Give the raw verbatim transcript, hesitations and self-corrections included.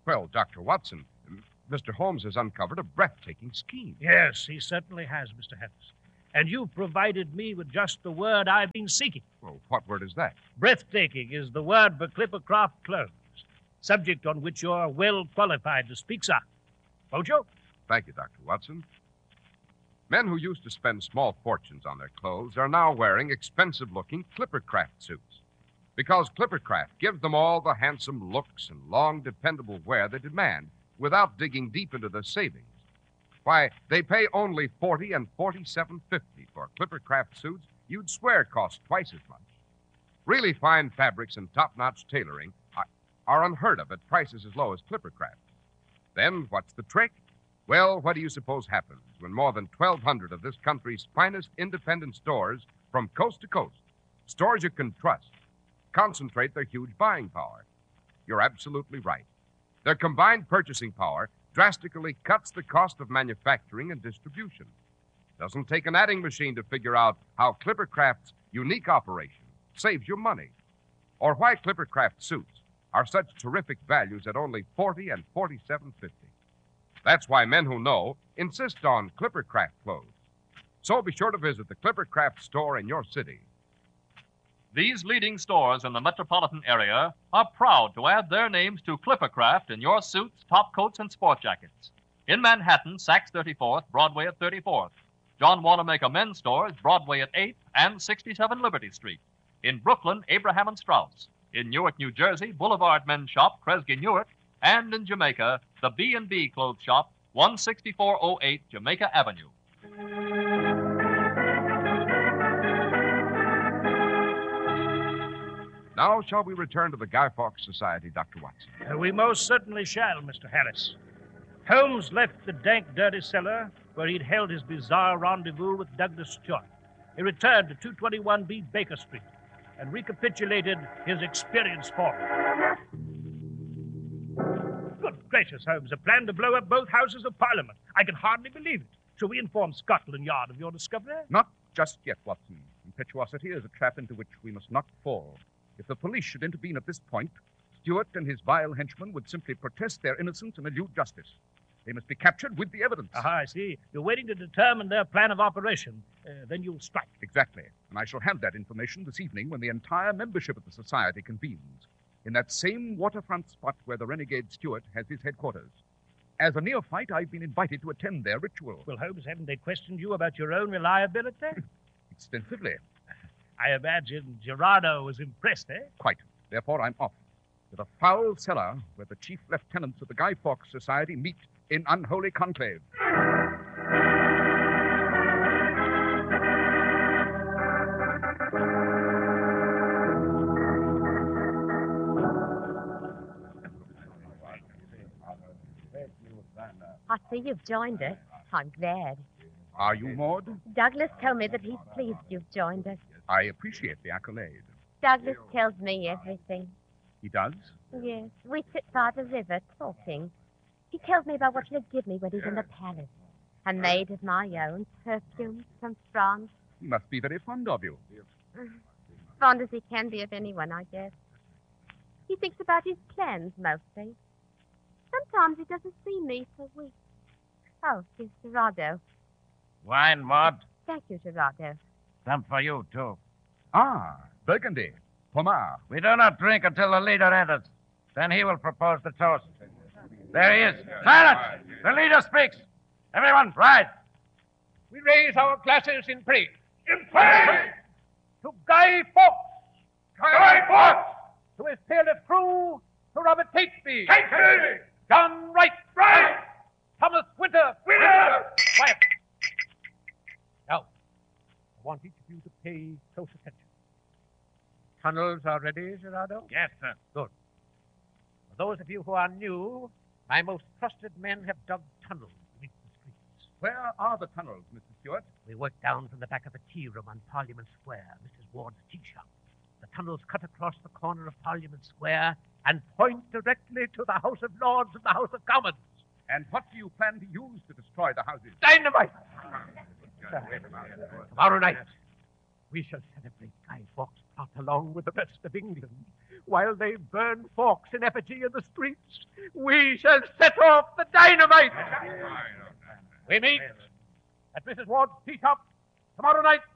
Well, Doctor Watson, Mister Holmes has uncovered a breathtaking scheme. Yes, he certainly has, Mister Harris. And you've provided me with just the word I've been seeking. Well, what word is that? Breathtaking is the word for Clippercroft clothes, subject on which you're well qualified to speak, sir. Won't you? Thank you, Doctor Watson. Men who used to spend small fortunes on their clothes are now wearing expensive-looking Clippercraft suits, because Clippercraft gives them all the handsome looks and long, dependable wear they demand without digging deep into their savings. Why, they pay only forty and forty-seven fifty for Clippercraft suits you'd swear cost twice as much. Really fine fabrics and top-notch tailoring are, are unheard of at prices as low as Clippercraft. Then, what's the trick? Well, what do you suppose happens when more than twelve hundred of this country's finest independent stores from coast to coast, stores you can trust, concentrate their huge buying power? You're absolutely right. Their combined purchasing power drastically cuts the cost of manufacturing and distribution. Doesn't take an adding machine to figure out how Clippercraft's unique operation saves you money, or why Clippercraft suits are such terrific values at only forty and forty-seven fifty. That's why men who know insist on Clippercraft clothes. So be sure to visit the Clippercraft store in your city. These leading stores in the metropolitan area are proud to add their names to Clippercraft in your suits, top coats, and sport jackets. In Manhattan, Saks thirty-fourth, Broadway at thirty-fourth. John Wanamaker Men's Stores, Broadway at eighth and sixty-seven Liberty Street. In Brooklyn, Abraham and Strauss. In Newark, New Jersey, Boulevard Men's Shop, Kresge Newark. And in Jamaica, the B and B Clothes Shop, one sixty-four oh eight Jamaica Avenue. Now, shall we return to the Guy Fawkes Society, Doctor Watson? Uh, we most certainly shall, Mister Harris. Holmes left the dank, dirty cellar where he'd held his bizarre rendezvous with Douglas Stewart. He returned to two twenty-one B Baker Street and recapitulated his experience for him. Good gracious, Holmes, a plan to blow up both houses of Parliament. I can hardly believe it. Shall we inform Scotland Yard of your discovery? Not just yet, Watson. Impetuosity is a trap into which we must not fall. If the police should intervene at this point, Stewart and his vile henchmen would simply protest their innocence and elude justice. They must be captured with the evidence. Aha, I see. You're waiting to determine their plan of operation. Uh, then you'll strike. Exactly. And I shall have that information this evening when the entire membership of the society convenes, in that same waterfront spot where the renegade Stewart has his headquarters. As a neophyte, I've been invited to attend their ritual. Well, Holmes, haven't they questioned you about your own reliability? Extensively. I imagine Gerardo was impressed, eh? Quite. Therefore, I'm off to the foul cellar where the chief lieutenants of the Guy Fawkes Society meet in unholy conclave. I see you've joined us. I'm glad. Are you, Maud? Douglas told me that he's pleased you've joined us. I appreciate the accolade. Douglas tells me everything. He does? Yes. We sit by the river talking. He tells me about what he'll give me when he's in the palace. A maid of my own, perfumes from France. He must be very fond of you. Fond as he can be of anyone, I guess. He thinks about his plans, mostly. Sometimes he doesn't see me for weeks. Oh, here's Gerardo. Wine, Maud. Thank you, Gerardo. Some for you, too. Ah, Burgundy. Pomard. We do not drink until the leader enters. Then he will propose the toast. There he is. Silence! The leader speaks. Everyone, rise. We raise our glasses in praise. In praise! To Guy Fawkes! Guy Fawkes! To his fearless crew, to Robert Catesby! Catesby! John Wright! Right! Thomas Winter! Winter! Quiet! Now, I want each of you to pay close attention. Tunnels are ready, Gerardo? Yes, sir. Good. For those of you who are new, my most trusted men have dug tunnels beneath the streets. Where are the tunnels, Mister Stewart? We work down from the back of a tea room on Parliament Square, Missus Ward's tea shop. The tunnels cut across the corner of Parliament Square and point directly to the House of Lords and the House of Commons. And what do you plan to use to destroy the houses? Dynamite! Tomorrow night, we shall celebrate Guy Fawkes' plot along with the rest of England. while they burn forks in effigy in the streets, we shall set off the dynamite. We meet at Missus Ward's tea shop tomorrow night